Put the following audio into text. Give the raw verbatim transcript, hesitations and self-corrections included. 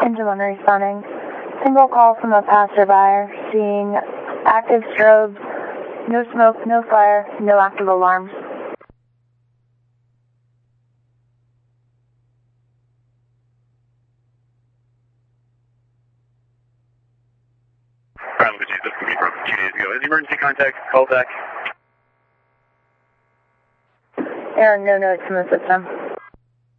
Engine one responding. Single call from a passerby, seeing active strobes, no smoke, no fire, no active alarms. Ground Look at this from two days ago. Is emergency contact call back? There are no notes in the system.